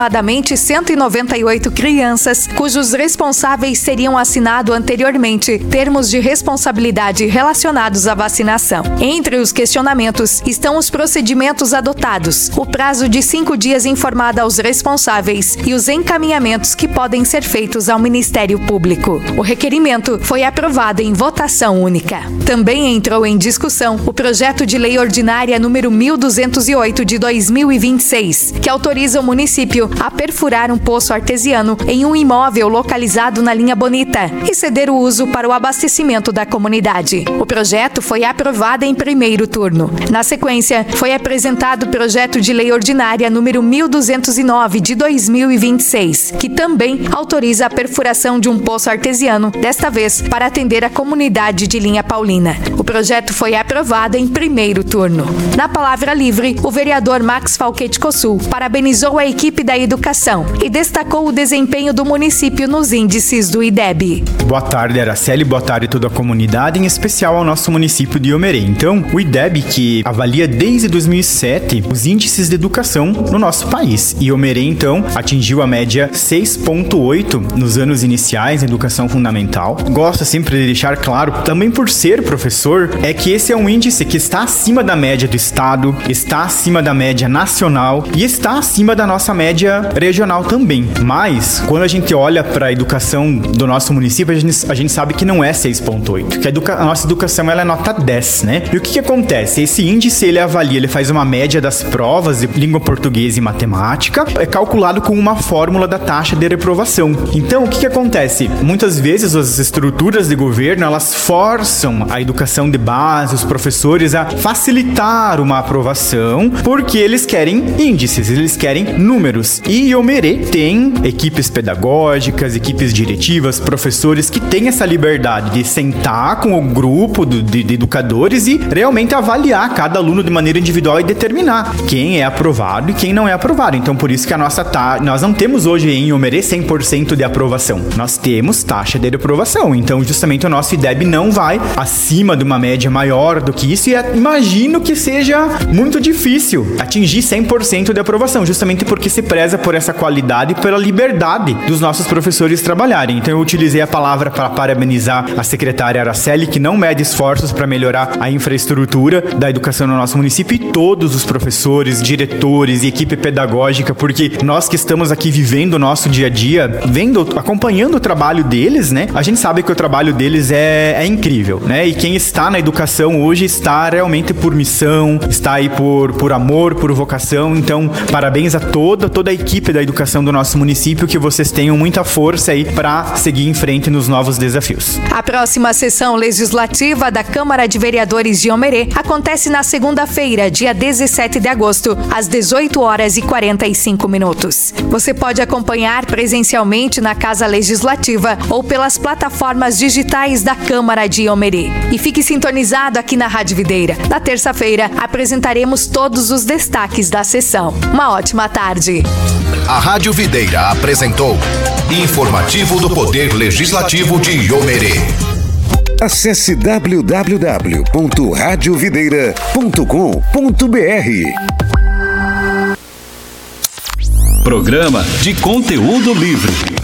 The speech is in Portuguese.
aproximadamente 198 crianças, cujos responsáveis teriam assinado anteriormente termos de responsabilidade relacionados à vacinação. Entre os questionamentos estão os procedimentos adotados, o prazo de 5 dias informado aos responsáveis e os encaminhamentos que podem ser feitos ao Ministério Público. O requerimento foi aprovado em votação única. Também entrou em discussão o projeto de lei ordinária número 1208 de 2026, que autoriza o município a perfurar um poço artesiano em um imóvel localizado na linha Bonita e ceder o uso para o abastecimento da comunidade. O projeto foi aprovado em primeiro turno. Na sequência, foi apresentado o projeto de lei ordinária número 1209 de 2026, que também autoriza a perfuração de um poço artesiano, desta vez para atender a comunidade de Linha Paulina. O projeto foi aprovado em primeiro turno. Na palavra livre, o vereador Max Falquete Cossul parabenizou a equipe da educação e destacou o desempenho do município nos índices do IDEB. Boa tarde, Araceli, boa tarde a toda a comunidade, em especial ao nosso município de Iomerê. Então, o IDEB, que avalia desde 2007 os índices de educação no nosso país. E Iomerê, então, atingiu a média 6,8 nos anos iniciais em educação fundamental. Gosto sempre de deixar claro, também por ser professor, é que esse é um índice que está acima da média do estado, está acima da média nacional e está acima da nossa média regional também. Mas, quando a gente olha para a educação do nosso município, a gente sabe que não é 6,8, que a nossa educação ela é nota 10, né? E o que acontece? Esse índice, ele avalia, ele faz uma média das provas de língua portuguesa e matemática, é calculado com uma fórmula da taxa de reprovação. Então, o que acontece? Muitas vezes as estruturas de governo, elas forçam a educação de base, os professores a facilitar uma aprovação, porque eles querem índices, eles querem números. E Iomerê tem equipes pedagógicas, equipes diretivas, professores que têm essa liberdade de sentar com o grupo de educadores e realmente avaliar cada aluno de maneira individual e determinar quem é aprovado e quem não é aprovado. Então, por isso que nós não temos hoje em Iomerê 100% de aprovação. Nós temos taxa de reprovação. Então, justamente o nosso IDEB não vai acima de uma média maior do que isso e imagino que seja muito difícil atingir 100% de aprovação, justamente porque se preza por essa qualidade e pela liberdade dos nossos professores trabalharem. Então, eu utilizei a palavra para parabenizar a secretária Araceli, que não mede esforços para melhorar a infraestrutura da educação no nosso município, e todos os professores, diretores e equipe pedagógica, porque nós que estamos aqui vivendo o nosso dia a dia, acompanhando o trabalho deles, né? A gente sabe que o trabalho deles é incrível, né? E quem está na educação hoje está realmente por missão, está aí por amor, por vocação. Então, parabéns a toda a equipe da educação do nosso município, que vocês tenham muita força aí para seguir em frente nos novos desafios. A próxima sessão legislativa da Câmara de Vereadores de Iomerê acontece na segunda-feira, dia 17 de agosto, às 18h45. Você pode acompanhar presencialmente na Casa Legislativa ou pelas plataformas digitais da Câmara de Iomerê. E fique sintonizado aqui na Rádio Videira. Na terça-feira, apresentaremos todos os destaques da sessão. Uma ótima tarde. A Rádio Videira apresentou Informativo do Poder Legislativo de Iomerê. Acesse www.radiovideira.com.br. Programa de conteúdo livre.